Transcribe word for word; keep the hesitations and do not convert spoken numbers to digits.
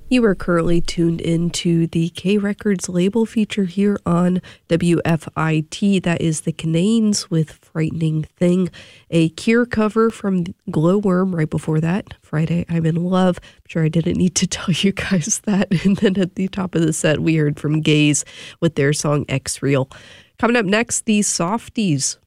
You are currently tuned into the K Records label feature here on W F I T. That is the Cananes with Frightening Thing, a Cure cover from Glowworm right before that, Friday, I'm in Love. I'm sure I didn't need to tell you guys that. And then at the top of the set, we heard from Gaze with their song X Real. Coming up next, the Softies.